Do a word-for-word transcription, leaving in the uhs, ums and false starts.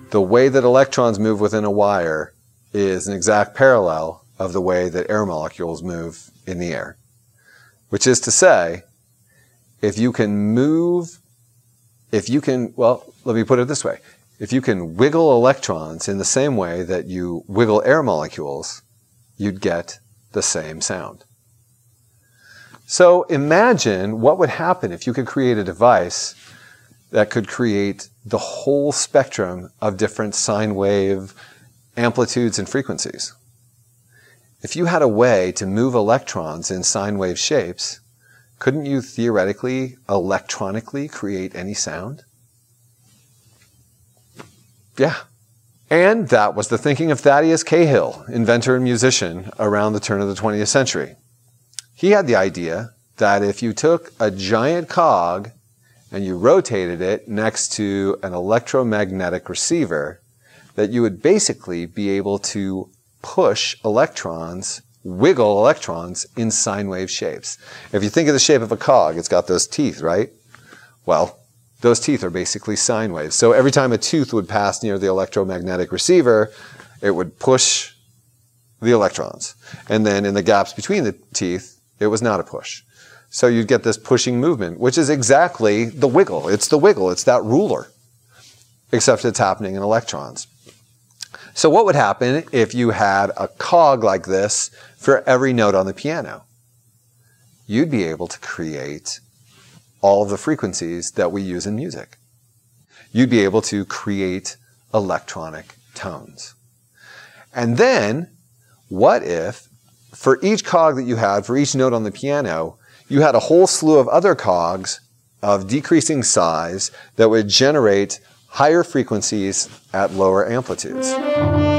the way that electrons move within a wire is an exact parallel of the way that air molecules move in the air. Which is to say, if you can move, if you can, well, let me put it this way. If you can wiggle electrons in the same way that you wiggle air molecules, you'd get the same sound. So imagine what would happen if you could create a device that could create the whole spectrum of different sine wave amplitudes and frequencies. If you had a way to move electrons in sine wave shapes, couldn't you theoretically, electronically create any sound? Yeah. And that was the thinking of Thaddeus Cahill, inventor and musician around the turn of the twentieth century. He had the idea that if you took a giant cog and you rotated it next to an electromagnetic receiver, that you would basically be able to push electrons, wiggle electrons in sine wave shapes. If you think of the shape of a cog, it's got those teeth, right? Well, those teeth are basically sine waves. So every time a tooth would pass near the electromagnetic receiver, it would push the electrons. And then in the gaps between the teeth, it was not a push. So you'd get this pushing movement, which is exactly the wiggle. It's the wiggle. It's that ruler, except it's happening in electrons. So what would happen if you had a cog like this for every note on the piano? You'd be able to create all of the frequencies that we use in music. You'd be able to create electronic tones. And then, what if, for each cog that you had, for each note on the piano, you had a whole slew of other cogs of decreasing size that would generate higher frequencies at lower amplitudes?